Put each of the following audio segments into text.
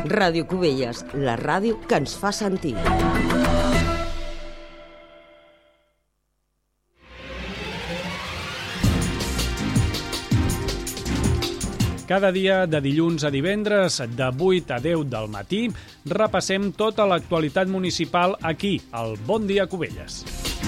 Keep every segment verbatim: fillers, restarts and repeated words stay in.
Ràdio Cubelles, la ràdio que ens fa sentir. Cada dia, de dilluns a divendres, de vuit a deu del matí, repassem tota l'actualitat municipal aquí, al Bon Dia Cubelles.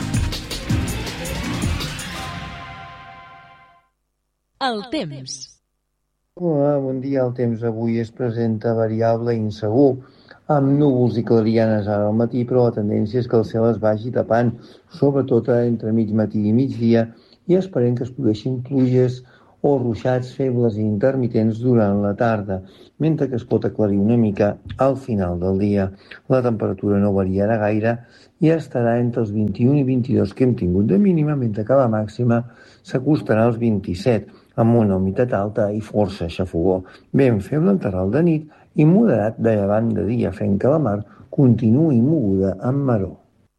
El temps. Hola, bon dia. El temps avui es presenta variable i insegur, amb núvols i clarianes ara al matí, però la tendència és que el cel es vagi tapant, sobretot entre mig matí i migdia, i esperem que es produeixin pluges o ruixats febles i intermitents durant la tarda, mentre que es pot aclarir una mica al final del dia. La temperatura no variarà gaire i estarà entre els vint-i-un i vint-i-dos que hem tingut de mínima, mentre que la màxima s'acostarà als vint-i-set, amb una humitat alta i força xafogó. Vent feble en terral de nit i moderat de llevant de dia, fent que la mar continuï moguda amb maror.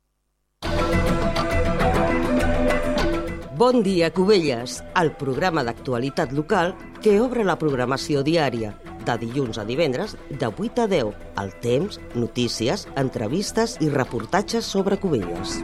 Bon dia, Cubelles, el programa d'actualitat local que obre la programació diària, de dilluns a divendres, de vuit a deu. El temps, notícies, entrevistes i reportatges sobre Cubelles.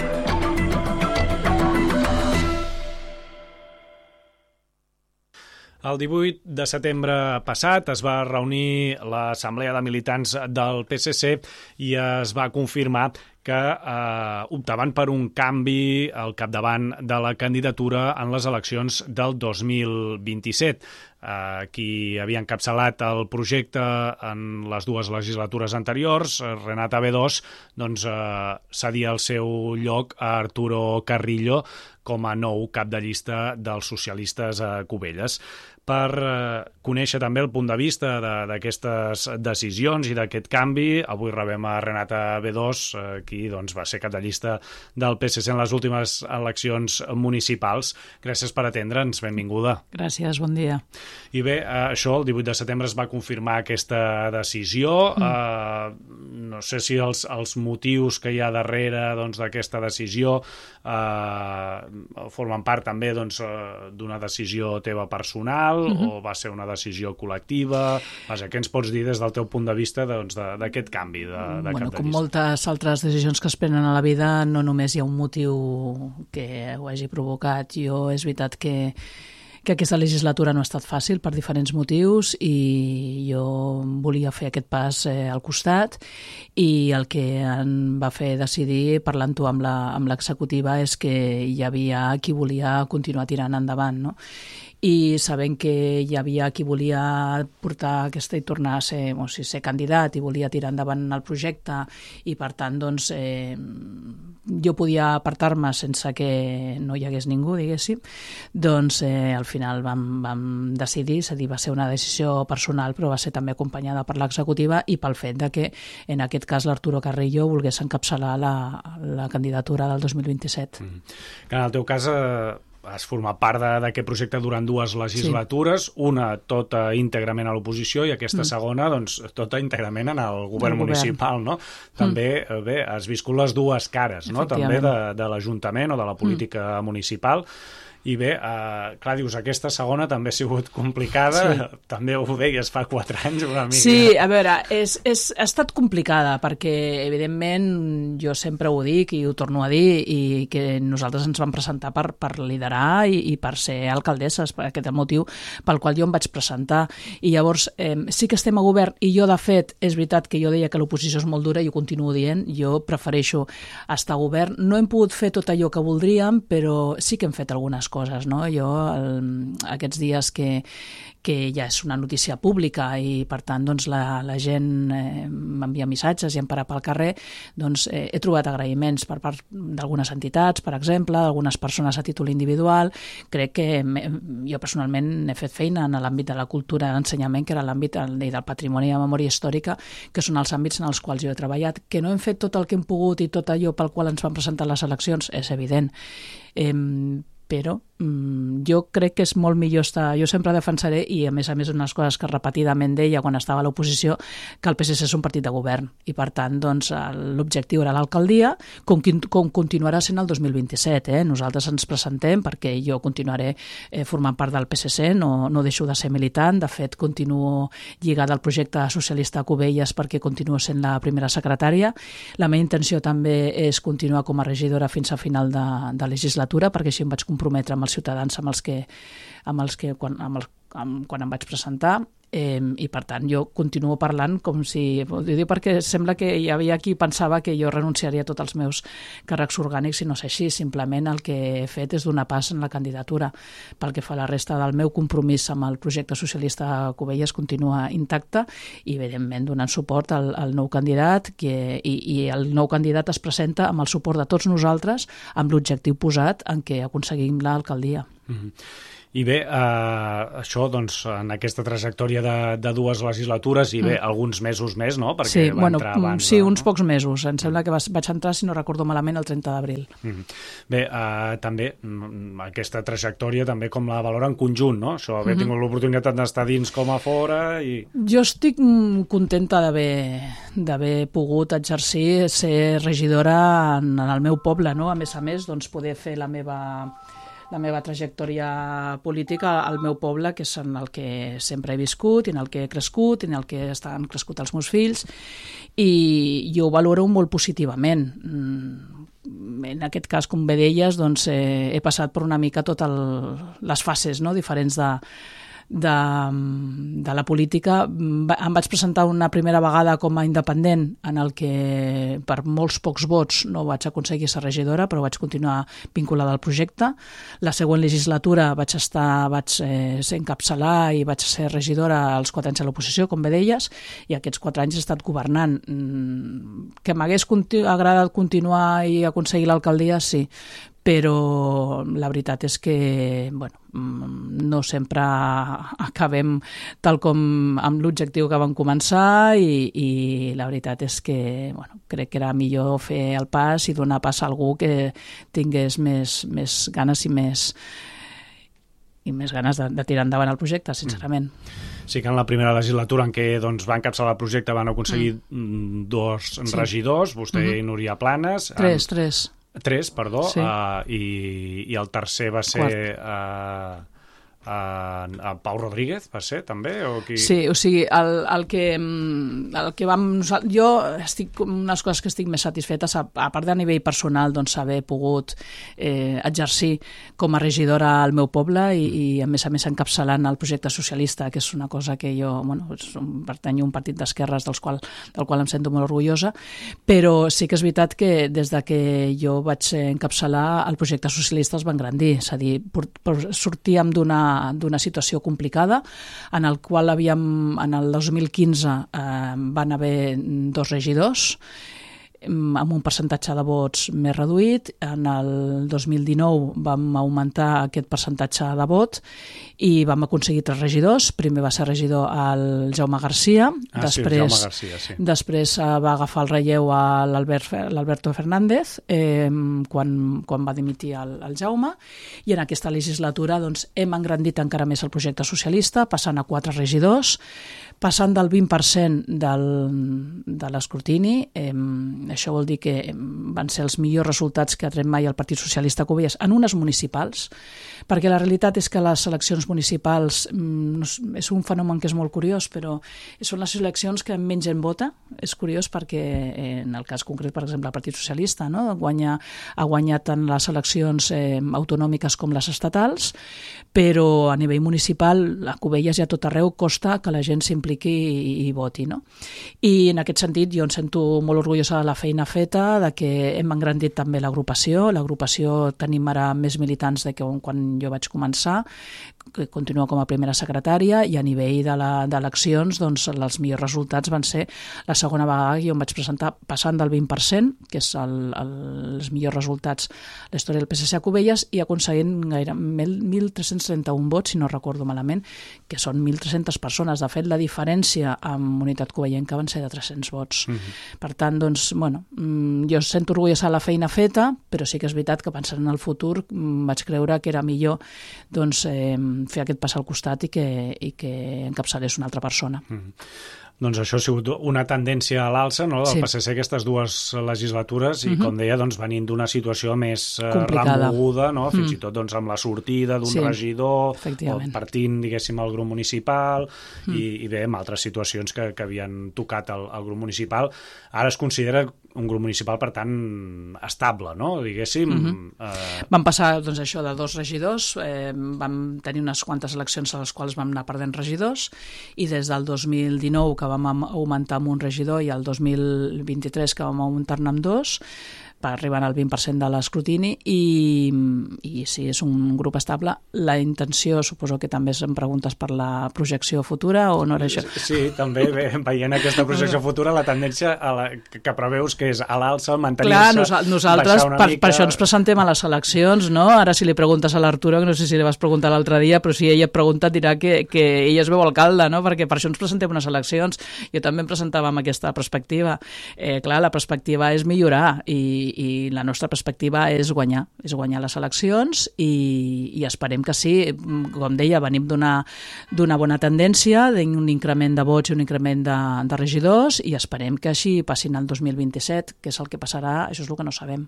El divuit de setembre passat es va reunir l'Assemblea de Militants del P S C i es va confirmar que eh, optaven per un canvi al capdavant de la candidatura en les eleccions del dos mil vint-i-set. Eh, qui havia encapçalat el projecte en les dues legislatures anteriors, Renata Bedós, doncs, eh, cedia el seu lloc a Arturo Carrillo com a nou cap de llista dels socialistes a Cubelles. Per eh, conèixer també el punt de vista d'aquestes de, decisions i d'aquest canvi, avui rebem a Renata Bedós, eh, qui doncs, va ser cap de llista del P S C en les últimes eleccions municipals. Gràcies per atendre'ns, benvinguda. Gràcies, bon dia. I bé, eh, això, el divuit de setembre es va confirmar aquesta decisió. Mm. Eh, no sé si els, els motius que hi ha darrere doncs, d'aquesta decisió eh, formen part també doncs, d'una decisió teva personal, Mm-hmm. o va ser una decisió col·lectiva? Vaja, què ens pots dir des del teu punt de vista doncs, d'aquest canvi de, de bueno, cap de com llista? moltes altres decisions que es prenen a la vida, no només hi ha un motiu que ho hagi provocat. Jo és veritat que que aquesta legislatura no ha estat fàcil per diferents motius i jo volia fer aquest pas eh, al costat, i el que em va fer decidir, parlant-ho amb la, amb l'executiva, és que hi havia qui volia continuar tirant endavant, no? I sabent que hi havia qui volia portar aquesta i tornar a ser, o sigui, ser candidat i volia tirar endavant el projecte, i per tant doncs, eh, jo podia apartar-me sense que no hi hagués ningú, diguéssim, doncs eh, al final vam, vam decidir, és a dir, va ser una decisió personal, però va ser també acompanyada per l'executiva i pel fet de que en aquest cas l'Arturo Carrillo volgués encapçalar la, la candidatura del dos mil vint-i-set. Mm. Que en el teu cas eh... has format part d'aquest projecte durant dues legislatures, sí. Una tota íntegrament a l'oposició i aquesta mm. segona doncs, tota íntegrament en el govern el municipal. Govern. No? També mm. bé, has viscut les dues cares, no? També de, de l'Ajuntament o de la política mm. municipal. I bé, eh, clar, dius, aquesta segona també ha sigut complicada, sí. També ho deies fa quatre anys una mica. Sí, a veure, és, és, ha estat complicada perquè, evidentment, jo sempre ho dic i ho torno a dir, i que nosaltres ens vam presentar per, per liderar i, i per ser alcaldesses, per aquest motiu pel qual jo em vaig presentar. I llavors, eh, sí que estem a govern, i jo, de fet, és veritat que jo deia que l'oposició és molt dura, i ho continuo dient, jo prefereixo estar a govern. No hem pogut fer tot allò que voldríem, però sí que hem fet algunes coses, no? Jo, el, aquests dies que, que ja és una notícia pública i, per tant, doncs, la, la gent eh, m'envia missatges i em para pel carrer, doncs eh, he trobat agraïments per part d'algunes entitats, per exemple, d'algunes persones a títol individual. Crec que jo personalment he fet feina en l'àmbit de la cultura i l'ensenyament, que era l'àmbit del patrimoni i la memòria històrica, que són els àmbits en els quals jo he treballat. Que no hem fet tot el que hem pogut i tot allò pel qual ens van presentar les eleccions, és evident. Eh, però jo crec que és molt millor estar... Jo sempre defensaré, i a més a més unes coses que repetidament deia quan estava a l'oposició, que el P S C és un partit de govern i per tant doncs, l'objectiu era l'alcaldia, com, com continuarà sent el dos mil vint-i-set. Eh? Nosaltres ens presentem perquè jo continuaré eh, formant part del P S C, no, no deixo de ser militant, de fet continuo lligada al projecte socialista a Cubelles perquè continuo sent la primera secretària. La meva intenció també és continuar com a regidora fins a final de, de legislatura perquè així em vaig comprometre amb els ciutadans amb els que, amb els que quan, amb els, amb, quan em vaig presentar eh, i per tant jo continuo parlant com si, ho dic perquè sembla que hi havia qui pensava que jo renunciaria a tots els meus càrrecs orgànics i no és així, simplement el que he fet és donar pas en la candidatura. Pel que fa a la resta del meu compromís amb el projecte socialista a Cubelles continua intacte i evidentment donant suport al, al nou candidat que, i, i el nou candidat es presenta amb el suport de tots nosaltres amb l'objectiu posat en què aconseguim l'alcaldia. Mm-hmm. I bé, eh, això doncs, en aquesta trajectòria de, de dues legislatures i bé, mm. alguns mesos més, no? Perquè sí, va bueno, entrar abans. Sí, de, uns no? pocs mesos. Em sembla que vaig entrar, si no recordo malament, el trenta d'abril. Mm. Bé, eh, també aquesta trajectòria també com la valora en conjunt, no? Això, haver mm-hmm. tingut l'oportunitat d'estar dins com a fora i... Jo estic contenta d'haver pogut exercir, ser regidora en, en el meu poble, no? A més a més, doncs, poder fer la meva... la meva trajectòria política al meu poble, que és en el que sempre he viscut, i en el que he crescut, i en el que han crescut els meus fills, i jo ho valoro molt positivament. En aquest cas, com bé deies, doncs, eh, he passat per una mica totes les fases, no?, diferents de, de, de la política. Em vaig presentar una primera vegada com a independent, en el que per molts pocs vots no vaig aconseguir ser regidora, però vaig continuar vinculada al projecte. La següent legislatura vaig estar, vaig eh, ser encapçalar i vaig ser regidora als quatre anys a l'oposició, com bé deies, i aquests quatre anys he estat governant. Que m'hagués continu- agradat continuar i aconseguir l'alcaldia, sí, però la veritat és que bueno, no sempre acabem tal com amb l'objectiu que vam començar i, i la veritat és que bueno, crec que era millor fer el pas i donar pas a algú que tingués més, més ganes i més, i més ganes de, de tirar endavant el projecte, sincerament. Sí que en la primera legislatura en què doncs, va encapçalar el projecte van aconseguir mm. dos sí. regidors, vostè mm-hmm. i Núria Planes. Tres, amb... tres. Tres, perdó, sí. uh, i, i el tercer va ser uh, uh, Pau Rodríguez, va ser també? O qui... Sí, o sigui, el, el, que, el que vam... Jo estic, unes coses que estic més satisfeta, a part de nivell personal, doncs haver pogut eh, exercir com a regidora al meu poble i, i a més a més encapçalant el projecte socialista, que és una cosa que jo, bueno, pertanyo a un partit d'esquerres del qual, del qual em sento molt orgullosa, però sí que és veritat que des de que jo vaig encapçalar el projecte socialista es va engrandir, és a dir, sortíem d'una d'una situació complicada en el qual havíem, en el dos mil quinze eh, van haver dos regidors amb un percentatge de vots més reduït. En el dos mil dinou vam augmentar aquest percentatge de vot i vam aconseguir tres regidors. Primer va ser regidor el Jaume Garcia, ah, després, sí, Jaume Garcia, sí. després va agafar el relleu a l'Alberto Fernández eh, quan, quan va dimitir el, el Jaume, i en aquesta legislatura doncs, hem engrandit encara més el projecte socialista, passant a quatre regidors, passant del vint per cent del, de l'escrutini. Eh, això vol dir que van ser els millors resultats que ha tret mai el Partit Socialista a Cubelles en unes municipals, perquè la realitat és que les eleccions municipals mm, és un fenomen que és molt curiós, però són les eleccions que menys gent vota. És curiós perquè en el cas concret, per exemple, el Partit Socialista no? Guanya, ha guanyat en les eleccions eh, autonòmiques com les estatals, però a nivell municipal a Cubelles i a tot arreu costa que la gent s'impliqui i, i voti. No? I en aquest sentit jo em sento molt orgullosa de la feina feta, de que hem engrandit també l'agrupació. L'agrupació tenim ara més militants de que quan jo vaig començar, que continua com a primera secretària, i a nivell d'eleccions doncs, els millors resultats van ser la segona vegada que jo em vaig presentar passant del vint per cent, que és el, el, els millors resultats de la història del P S C a Cubelles, i aconseguint gaire mil tres-cents trenta-un vots, si no recordo malament, que són mil tres-centes persones. De fet, la diferència diferència amb Unitat Covellenca van ser de tres-cents vots. Mm-hmm. Per tant, doncs, bueno, jo sento orgullosa de la feina feta, però sí que és veritat que pensant en el futur vaig creure que era millor doncs, eh, fer aquest pas al costat i que, i que encapçalés una altra persona. Mm-hmm. Doncs això ha sigut una tendència a l'alça, no?, del sí. P S C aquestes dues legislatures i, mm-hmm. com deia, doncs, venint d'una situació més eh, complicada, remoguda, no?, fins mm. i tot doncs, amb la sortida d'un sí, regidor, o partint, diguéssim, el grup municipal mm. i, i bé, amb altres situacions que, que havien tocat el, el grup municipal. Ara es considera un grup municipal, per tant, estable, no?, diguéssim. Mm-hmm. eh... Vam passar, doncs, això de dos regidors, eh, vam tenir unes quantes eleccions a les quals vam anar perdent regidors, i des del dos mil dinou, que vam augmentar amb un regidor, i el dos mil vint-i-tres que vam augmentar-ne amb dos, per arribar al vint per cent de l'escrutini, i, i sí, és un grup estable. La intenció, suposo que també em preguntes per la projecció futura, o no era això? Sí, també, bé, veient aquesta projecció futura, la tendència a la, que preveus que és a l'alça, mantenir-se, clar, nosa nosaltres, per, mica... per això ens presentem a les eleccions, no? Ara si li preguntes a l'Arturo, que no sé si li vas preguntar l'altre dia, però si ella et pregunta dirà que, que ella es veu alcalde, no? Perquè per això ens presentem unes eleccions. Jo també em presentava amb aquesta perspectiva. Eh, clar, la perspectiva és millorar, i i la nostra perspectiva és guanyar, és guanyar les eleccions, i, i esperem que sí. Com deia, venim d'una bona tendència, d'un increment de vots i un increment de, de regidors, i esperem que així passin el dos mil vint-i-set, que és el que passarà, això és el que no sabem.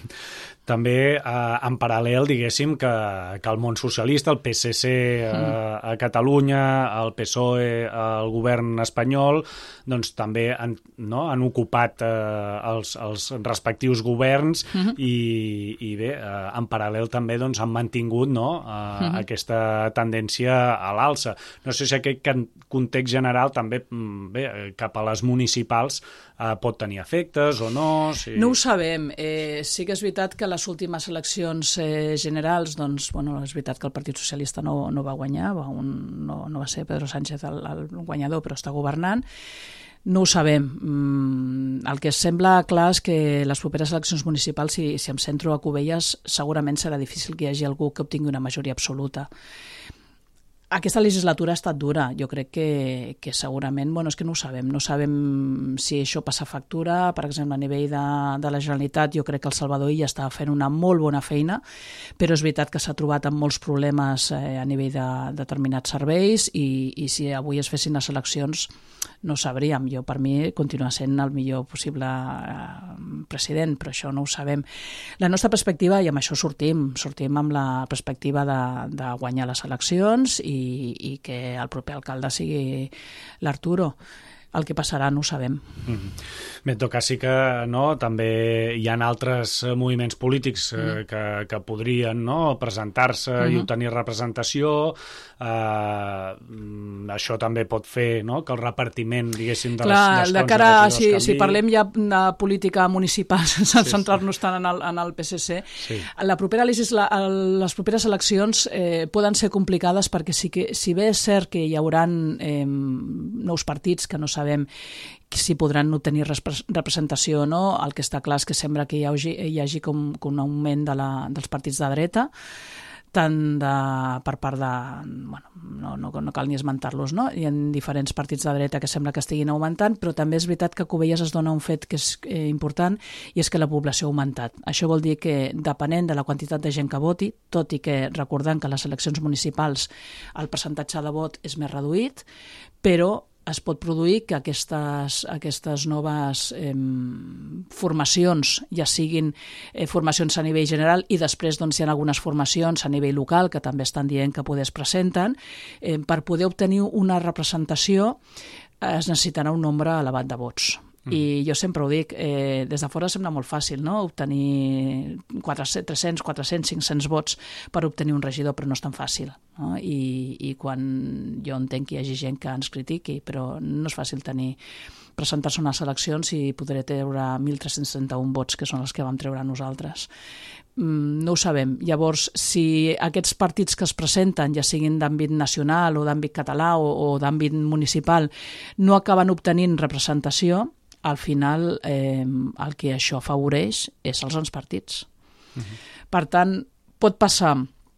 També, eh, en paral·lel, diguéssim, que, que el món socialista, el P S C eh, mm. a Catalunya, el P S O E, el govern espanyol, doncs també han, no, han ocupat eh, els, els respectius governs, mm-hmm. i, i bé, eh, en paral·lel també doncs, han mantingut, no, eh, mm-hmm. aquesta tendència a l'alça. No sé si aquest context general també, bé, cap a les municipals eh, pot tenir efectes o no. Si... No ho sabem. Eh, sí que és veritat que les últimes eleccions eh, generals, doncs, bueno, és veritat que el Partit Socialista no, no va guanyar, va un, no, no va ser Pedro Sánchez el, el guanyador, però està governant. No ho sabem. Mm, el que sembla clar és que les properes eleccions municipals, si, si em centro a Cubelles, segurament serà difícil que hi hagi algú que obtingui una majoria absoluta. Aquesta legislatura ha estat dura. Jo crec que, que segurament, bueno, és que no ho sabem. No sabem si això passa factura. Per exemple, a nivell de, de la Generalitat, jo crec que el Salvador Illa està fent una molt bona feina, però és veritat que s'ha trobat amb molts problemes eh, a nivell de, de determinats serveis, i, i si avui es fessin les eleccions no ho sabríem. Jo, per mi, continua sent el millor possible eh, president, però això no ho sabem. La nostra perspectiva, i amb això sortim, sortim amb la perspectiva de, de guanyar les eleccions, i I, i que el proper alcalde sigui l'Arturo. El que passarà no ho sabem. Mm-hmm. Bé, en tot cas sí que no, també hi ha altres moviments polítics eh, mm. que, que podrien, no, presentar-se mm-hmm. i obtenir representació. Eh, això també pot fer, no, que el repartiment, diguéssim, de Clar, les, dels de cara, fons si, si parlem ja de política municipal sense sí, centrar-nos sí. tant en el, en el P S C, sí. la propera legisla, les properes eleccions eh, poden ser complicades, perquè sí que, si bé és cert que hi haurà eh, nous partits que no sabem si podran obtenir representació o no, el que està clar és que sembla que hi hagi, hi hagi com, com un augment de la, dels partits de dreta, tant de, per part de... Bueno, no, no, no cal ni esmentar-los, no? Hi ha diferents partits de dreta que sembla que estiguin augmentant, però també és veritat que a Cubelles es dona un fet que és eh, important, i és que la població ha augmentat. Això vol dir que, depenent de la quantitat de gent que voti, tot i que recordant que les eleccions municipals el percentatge de vot és més reduït, però es pot produir que aquestes, aquestes noves eh, formacions, ja siguin eh, formacions a nivell general, i després doncs, hi ha algunes formacions a nivell local que també estan dient que poder es presenten, eh, per poder obtenir una representació eh, es necessitarà un nombre elevat de vots. Mm. I jo sempre ho dic, eh, des de fora sembla molt fàcil, no?, obtenir tres-cents, quatre-cents, cinc-cents vots per obtenir un regidor, però no és tan fàcil, no? I, i quan jo entenc que hi hagi gent que ens critiqui, però no és fàcil tenir presentar-se a unes eleccions i podré treure mil tres-cents trenta-un vots, que són els que vam treure nosaltres. Mm, no ho sabem. Llavors, si aquests partits que es presenten, ja siguin d'àmbit nacional o d'àmbit català o, o d'àmbit municipal, no acaben obtenint representació, al final eh, el que això afavoreix és els grans partits. Uh-huh. Per tant, pot passar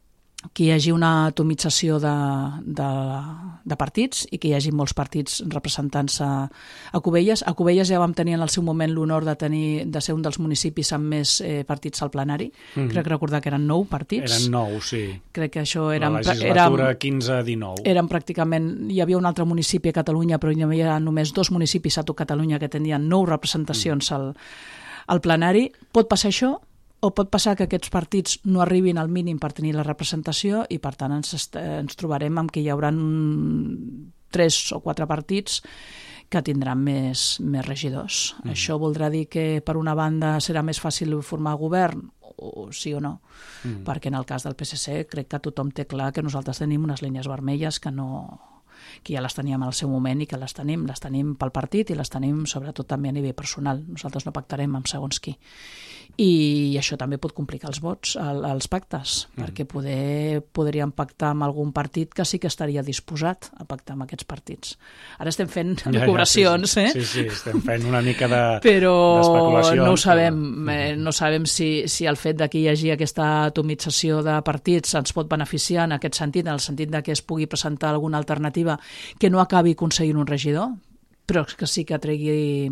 que hi hagi una atomització de, de, de partits i que hi hagi molts partits representant-se a Cubelles. A Cubelles ja vam tenir en el seu moment l'honor de tenir de ser un dels municipis amb més eh, partits al plenari. Mm-hmm. Crec recordar que eren nou partits. Eren nou, sí. Crec que això eren... La legislatura quinze dinou. Eren pràcticament... Hi havia un altre municipi a Catalunya, però hi havia només dos municipis a tot Catalunya que tenien nou representacions mm. al, al plenari. Pot passar això? O pot passar que aquests partits no arribin al mínim per tenir la representació i, per tant, ens, ens trobarem amb que hi haurà tres o quatre partits que tindran més, més regidors. Mm. Això voldrà dir que, per una banda, serà més fàcil formar govern, o sí o no? Mm. Perquè en el cas del P S C crec que tothom té clar que nosaltres tenim unes línies vermelles que no... que ja les teníem al seu moment i que les tenim. Les tenim pel partit i les tenim sobretot també a nivell personal. Nosaltres no pactarem amb segons qui. I això també pot complicar els vots, el, els pactes, mm. perquè poder, podríem pactar amb algun partit que sí que estaria disposat a pactar amb aquests partits. Ara estem fent ja, recuperacions, ja, sí, sí. eh? Sí, sí, estem fent una mica de però d'especulacions. No ho sabem, però... eh, no sabem si, si el fet de que hi hagi aquesta atomització de partits ens pot beneficiar en aquest sentit, en el sentit de que es pugui presentar alguna alternativa que no acabi aconseguint un regidor, però que sí que tregui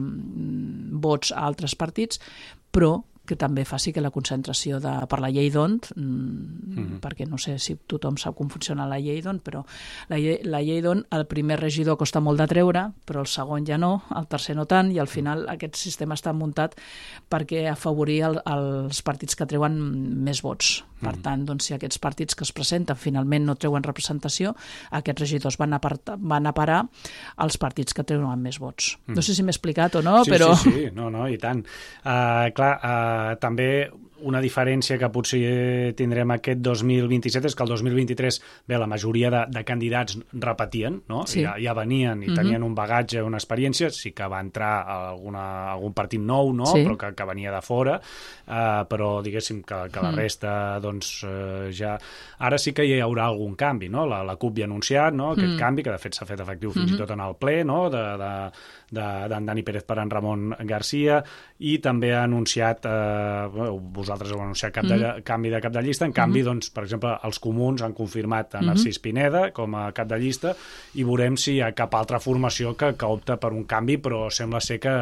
vots a altres partits, però que també faci que la concentració de, per la llei d'O N T, mm-hmm. perquè no sé si tothom sap com funciona la llei d'O N T, però la llei, la llei d'O N T, el primer regidor costa molt de treure, però el segon ja no, el tercer no tant, i al final aquest sistema està muntat perquè afavorir el, els partits que treuen més vots. Per tant, doncs, si aquests partits que es presenten finalment no treuen representació, aquests regidors van a, part, van a parar als partits que treuen més vots. Mm. No sé si m'he explicat o no, sí, però... Sí, sí, no, no, i tant. Uh, clar, uh, també una diferència que potser tindrem aquest dos mil vint-i-set és que el dos mil vint-i-tres, bé, la majoria de, de candidats repetien, no? Sí. Ja, ja venien i mm-hmm. tenien un bagatge, una experiència, sí que va entrar alguna, algun partit nou, no? Sí. Però que, que venia de fora, uh, però diguéssim que, que la resta, mm. doncs, uh, ja... Ara sí que hi haurà algun canvi, no? La, la CUP ja ha anunciat, no?, aquest mm. canvi, que de fet s'ha fet efectiu fins mm-hmm. i tot en el ple, no?, de, de, de, d'en Dani Pérez per en Ramon Garcia, i també ha anunciat, eh, vosaltres heu anunciat cap de, mm-hmm. canvi de cap de llista, en canvi, mm-hmm. doncs, per exemple, els comuns han confirmat a Narcís mm-hmm. Pineda com a cap de llista, i veurem si hi ha cap altra formació que, que opta per un canvi, però sembla ser que,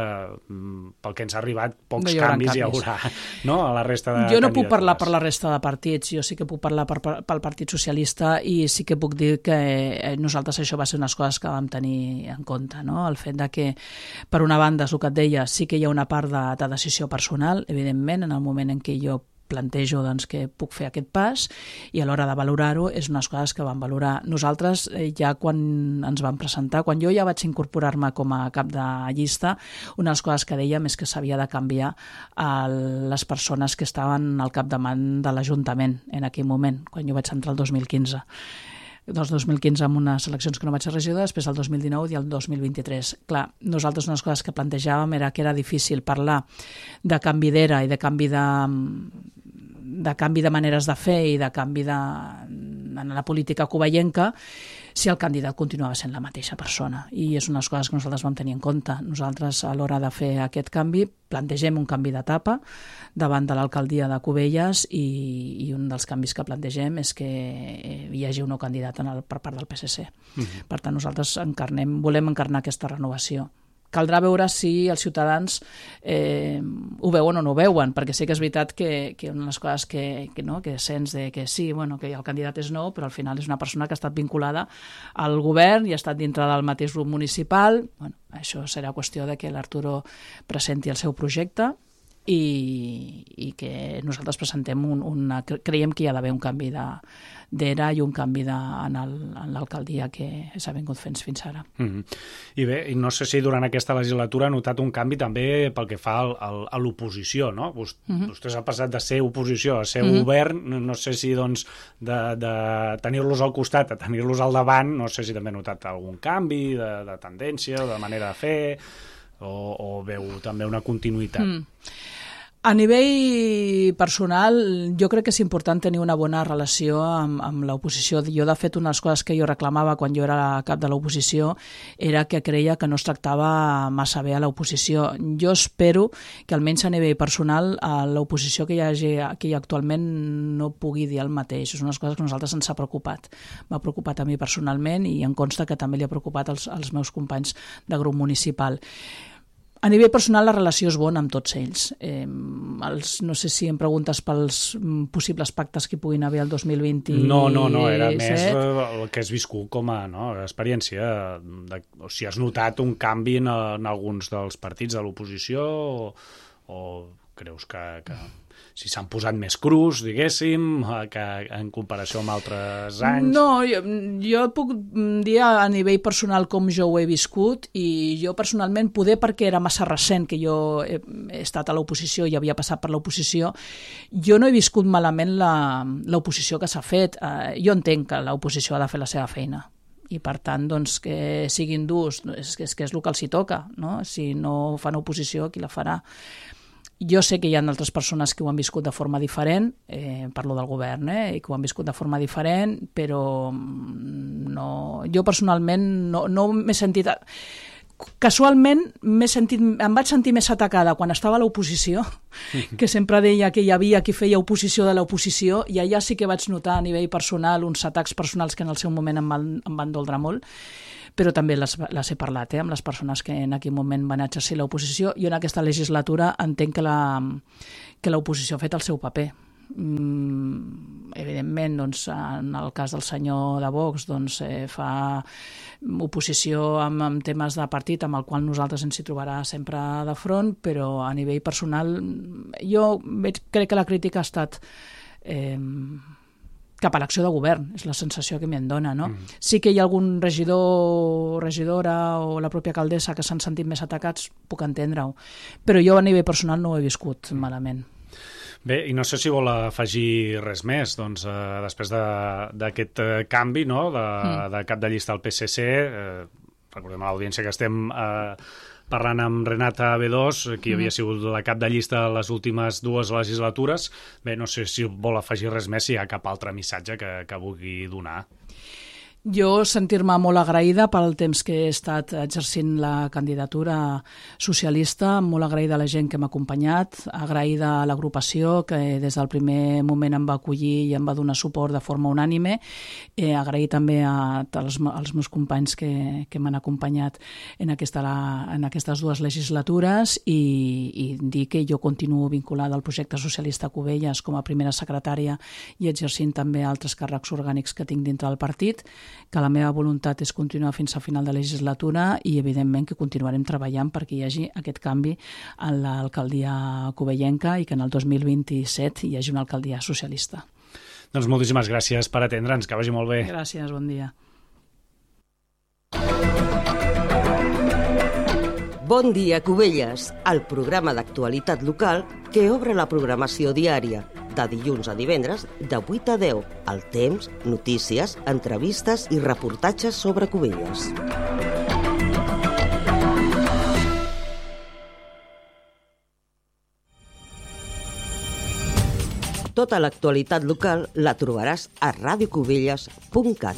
pel que ens ha arribat, pocs no hi canvis, canvis hi haurà, no?, a la resta de jo no puc parlar per la resta de partits, jo sí que puc parlar per, per, pel Partit Socialista, i sí que puc dir que nosaltres això va ser unes coses que vam tenir en compte, no?, el fet de que, per una banda, és el que et deia, sí que hi ha una part de, de decisió personal, evidentment, en el moment en què jo plantejo doncs, que puc fer aquest pas, i a l'hora de valorar-ho és unes coses que vam valorar. Nosaltres, eh, ja quan ens vam presentar, quan jo ja vaig incorporar-me com a cap de llista, una de les coses que dèiem és que s'havia de canviar a les persones que estaven al capdavant de l'Ajuntament en aquell moment, quan jo vaig entrar el dos mil quinze. Doncs dos mil quinze amb unes eleccions que no vaig ser regidora, després el dos mil dinou i el dos mil vint-i-tres. Clar, nosaltres unes coses que plantejàvem era que era difícil parlar de canvi d'era i de canvi de, de canvi de maneres de fer i de canvi de, en la política cubayenca si el candidat continuava sent la mateixa persona. I és unes coses que nosaltres vam tenir en compte. Nosaltres, a l'hora de fer aquest canvi, plantegem un canvi d'etapa davant de l'alcaldia de Cubelles, i, i un dels canvis que plantegem és que hi hagi un nou candidat en el, per part del P S C. Mm-hmm. Per tant, nosaltres encarnem, volem encarnar aquesta renovació. Caldrà veure si els ciutadans eh, ho veuen o no ho veuen, perquè sí que és veritat que, que una de les coses que, que, no, que sents de que sí, bueno, que el candidat és nou, però al final és una persona que ha estat vinculada al govern i ha estat dintre del mateix grup municipal. Bueno, això serà qüestió de que l'Arturo presenti el seu projecte i, i que nosaltres presentem un, una... Creiem que hi ha d'haver un canvi de, d'era i un canvi de, en, el, en l'alcaldia que s'ha vingut fent fins ara. Mm-hmm. I bé, i no sé si durant aquesta legislatura ha notat un canvi també pel que fa al, al, a l'oposició, no? Vos, mm-hmm. Vostès han passat de ser oposició a ser mm-hmm. govern, no, no sé si doncs de, de tenir-los al costat a tenir-los al davant, no sé si també ha notat algun canvi de, de tendència o de manera de fer, o, o veu també una continuïtat. Mm. A nivell personal, jo crec que és important tenir una bona relació amb, amb l'oposició. Jo, de fet, una de les coses que jo reclamava quan jo era cap de l'oposició era que creia que no es tractava massa bé a l'oposició. Jo espero que, almenys a nivell personal, a l'oposició que hi hagi aquí actualment no pugui dir el mateix. És una de les coses que a nosaltres ens ha preocupat. M'ha preocupat a mi personalment i em consta que també li ha preocupat als, als meus companys de grup municipal. A nivell personal, la relació és bona amb tots ells. Eh, els, no sé si em preguntes pels possibles pactes que puguin haver el dos mil vint-i-set. No, no, no, era més el que has viscut com a no, experiència. De, o si has notat un canvi en, en alguns dels partits de l'oposició o, o creus que... que... si s'han posat més crus, diguéssim, que en comparació amb altres anys? No, jo, jo puc dir a nivell personal com jo ho he viscut, i jo personalment, poder perquè era massa recent que jo he, he estat a l'oposició i havia passat per l'oposició, jo no he viscut malament l'oposició que s'ha fet. Eh, jo entenc que l'oposició ha de fer la seva feina, i per tant, doncs, que siguin durs, és, és que és el que els hi toca, no? Si no fan oposició, qui la farà? Jo sé que hi ha altres persones que ho han viscut de forma diferent, eh, parlo del govern, eh, i que ho han viscut de forma diferent, però no, jo personalment no, no m'he sentit... Casualment m'he sentit, em vaig sentir més atacada quan estava a l'oposició, que sempre deia que hi havia qui feia oposició de l'oposició, i allà sí que vaig notar a nivell personal uns atacs personals que en el seu moment em van, em van doldre molt, però també les, les he parlat eh, amb les persones que en aquell moment van exercir l'oposició. Jo en aquesta legislatura entenc que la, que l'oposició ha fet el seu paper. Mm, evidentment, doncs, en el cas del senyor de Vox, doncs, eh, fa oposició amb, amb temes de partit amb el qual nosaltres ens hi trobarà sempre de front, però a nivell personal jo veig, crec que la crítica ha estat... Eh, cap a l'acció de govern, és la sensació que me'n dona, no? Mm. Sí que hi ha algun regidor o regidora o la pròpia alcaldessa que s'han sentit més atacats, puc entendre-ho, però jo a nivell personal no ho he viscut malament. Bé, i no sé si vol afegir res més, doncs, eh, després d'aquest eh, canvi, no?, de, mm. de cap de llista al P S C, eh, recordem a l'audiència que estem... Eh, parlant amb Renata B dos, qui havia sigut la cap de llista les últimes dues legislatures. Bé, no sé si vol afegir res més, si hi ha cap altre missatge que, que vulgui donar. Jo sentir-me molt agraïda pel temps que he estat exercint la candidatura socialista, molt agraïda a la gent que m'ha acompanyat, agraïda a l'agrupació que des del primer moment em va acollir i em va donar suport de forma unànime, eh, agrair també a, als, als meus companys que, que m'han acompanyat en, aquesta, en aquestes dues legislatures i, i dir que jo continuo vinculada al projecte socialista Cubelles com a primera secretària i exercint també altres càrrecs orgànics que tinc dintre del partit, que la meva voluntat és continuar fins al final de la legislatura i, evidentment, que continuarem treballant perquè hi hagi aquest canvi a l'alcaldia cubellenca i que en el dos mil vint-i-set hi hagi una alcaldia socialista. Doncs moltíssimes gràcies per atendre'ns, que vagi molt bé. Gràcies, bon dia. Bon dia, Cubelles, el programa d'actualitat local que obre la programació diària, de dilluns a divendres, de vuit a deu, al temps, notícies, entrevistes i reportatges sobre Cubelles. Tota l'actualitat local la trobaràs a radio cubelles punt cat.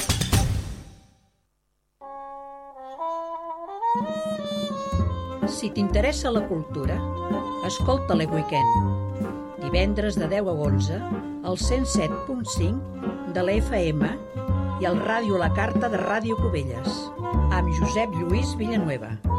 Si t'interessa la cultura, escolta l'E Weekend. Divendres de deu a onze, al cent set punt cinc de la F M i al Ràdio La Carta de Ràdio Cubelles, amb Josep Lluís Villanueva.